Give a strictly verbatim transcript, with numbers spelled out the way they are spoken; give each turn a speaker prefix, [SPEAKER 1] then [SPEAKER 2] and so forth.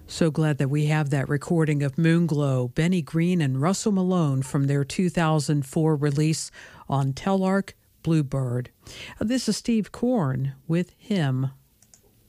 [SPEAKER 1] So glad that we have that recording of Moonglow, Benny Green and Russell Malone from their two thousand four release on Telarc Bluebird. Uh, This is Steve Korn with Him.